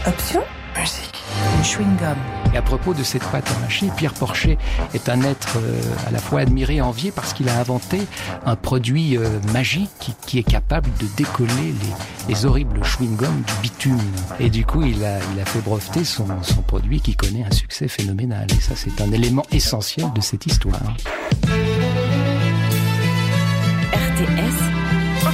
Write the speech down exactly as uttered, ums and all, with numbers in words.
Option musique. Une chewing-gum. Et à propos de cette pâte à mâcher, Pierre Porchet est un être euh, à la fois admiré et envié parce qu'il a inventé un produit euh, magique qui, qui est capable de décoller les, les horribles chewing-gums du bitume. Et du coup, il a, il a fait breveter son, son produit qui connaît un succès phénoménal. Et ça, c'est un élément essentiel de cette histoire. R T S